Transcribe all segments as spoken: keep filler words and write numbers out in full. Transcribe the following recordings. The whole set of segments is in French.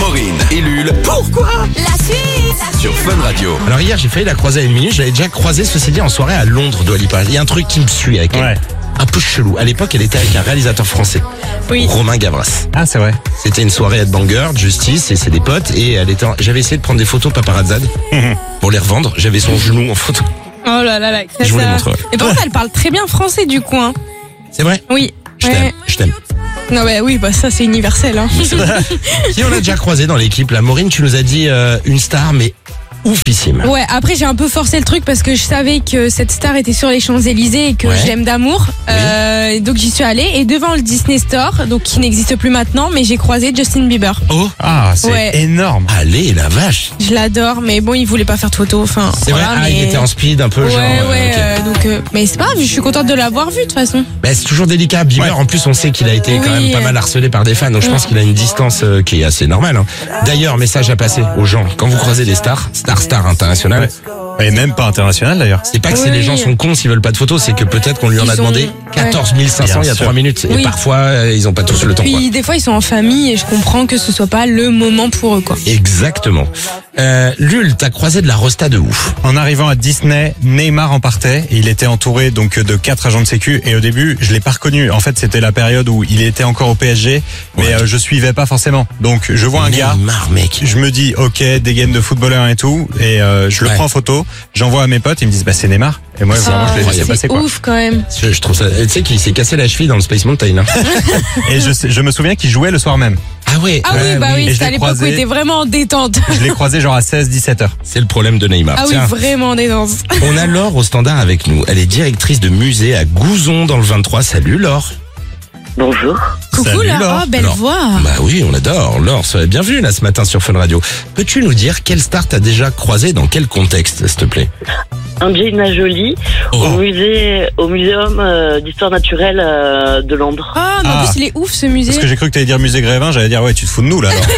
Maureen et Lul. Pourquoi La suite Sur Fun Radio. Alors hier, j'ai failli la croiser à une minute. Je l'avais déjà croisée, ceci dit, en soirée à Londres, Dua Lipa. Il y a un truc qui me suit avec elle. Ouais. Un peu chelou. À l'époque, elle était avec un réalisateur français. Oui. Romain Gavras. Ah, c'est vrai. C'était une soirée Headbanger, Justice et c'est des potes. Et elle était en- j'avais essayé de prendre des photos paparazzade pour les revendre. J'avais son genou en photo. Oh là là là. ça, Je vous les ça- montrerai. Et par contre, elle parle très bien français du coup. Hein. C'est vrai? Oui. Je Ouais. t'aime. Je t'aime. Non bah oui, bah ça c'est universel. Hein. Qui on a déjà croisé dans l'équipe? La Maureen, tu nous as dit euh, une star, mais oufissime. Ouais, après j'ai un peu forcé le truc parce que je savais que cette star était sur les Champs-Élysées et que Ouais. je l'aime d'amour. Oui. Euh, donc j'y suis allée et devant le Disney Store, donc qui n'existe plus maintenant, mais j'ai croisé Justin Bieber. Oh, Ah, c'est Ouais. énorme. allez, la vache. Je l'adore, mais bon, il voulait pas faire de photos. Enfin, C'est voilà, vrai, ah, mais... il était en speed un peu, Ouais, genre. euh, ouais, ok. euh, donc, euh, mais c'est pas grave, je suis contente de l'avoir vu de toute façon. Bah, c'est toujours délicat. Bieber, Ouais. en plus, on sait qu'il a été quand Oui. même pas mal harcelé par des fans. Donc, je pense qu'il a une distance euh, qui est assez normale. hein. D'ailleurs, message à passer aux gens. Quand vous croisez des stars, stars, stars internationales, Et même pas international d'ailleurs. c'est pas que c'est Oui. les gens sont cons s'ils veulent pas de photos, c'est que peut-être qu'on lui en Ils a sont- demandé quatorze mille cinq cents Ouais. il y a Bien trois minutes. Et Oui. parfois, euh, ils ont pas tous le temps. Puis quoi. des fois ils sont en famille et je comprends que ce soit pas le moment pour eux quoi. Exactement. Euh, Lul, t'as croisé de la rosta de ouf. En arrivant à Disney, Neymar en partait. Et il était entouré donc de quatre agents de sécu. Et au début, je l'ai pas reconnu. En fait, c'était la période où il était encore au P S G, mais Ouais. euh, je suivais pas forcément. Donc, je vois un gars. Neymar, mec. Je me dis, ok, des games de footballeur et tout, et euh, je le Ouais. prends en photo, j'envoie à mes potes, ils me disent, bah c'est Neymar. Et moi, vraiment, je l'ai laissé c'est passer quoi. ouf quand même. Je, je trouve ça. Tu sais qu'il s'est cassé la cheville dans le Space Mountain. hein. Et je, sais- je me souviens qu'il jouait le soir même. Ah ouais. Ah ouais, oui, bah oui, Et je c'était à l'ai l'époque où croisé. il était vraiment en détente. Je l'ai croisé genre à seize dix-sept heures. C'est le problème de Neymar. Ah oui, Tiens. vraiment en détente. On a Laure au standard avec nous. Elle est directrice de musée à Gouzon dans le vingt-trois. Salut Laure. Bonjour. Coucou Salut, là, Laure. oh belle Laure. voix. Bah oui, on adore. Laure, sois bienvenue là ce matin sur Fun Radio. Peux-tu nous dire quelle star t'as déjà croisé dans quel contexte, s'il te plaît? Angelina Jolie Oh. au musée, au muséum euh, d'histoire naturelle euh, de Londres. Ah, mais en Ah. plus il est ouf ce musée. Parce que j'ai cru que t'allais dire musée Grévin, j'allais dire, ouais, tu te fous de nous là alors.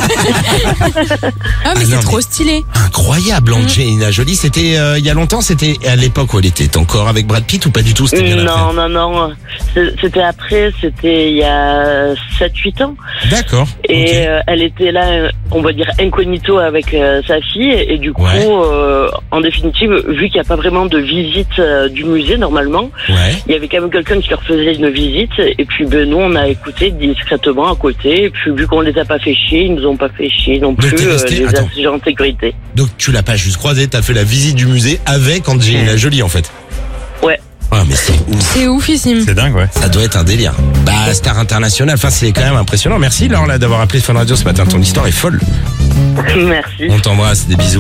Ah mais Ah c'est non, trop mais- stylé. Incroyable, Angelina Jolie. C'était euh, il y a longtemps, c'était à l'époque où elle était encore avec Brad Pitt ou pas du tout? C'était bien Non, non, non. C'est- C'était après, c'était il y a sept huit ans. après. D'accord. Et ok. euh, elle était là, euh, on va dire incognito avec euh, sa fille. Et du coup, Ouais. euh, en définitive, vu qu'il n'y a pas vraiment de visite euh, du musée normalement, Ouais. il y avait quand même quelqu'un qui leur faisait une visite. Et puis ben, nous, on a écouté discrètement à côté. Et puis vu qu'on les a pas fait chier, ils nous ont pas fait chier non Mais plus, t'es resté- euh, les attends. agents de sécurité. Donc tu l'as pas juste croisé, t'as fait la visite du musée avec Angelina Jolie en fait. Ouais. Ah mais c'est ouf. C'est oufissime. C'est dingue, ouais. Ça doit être un délire. Bah, star internationale, enfin c'est quand même impressionnant. Merci Laure là d'avoir appelé Fun Radio ce matin, ton histoire est folle. Merci. On t'embrasse, des bisous.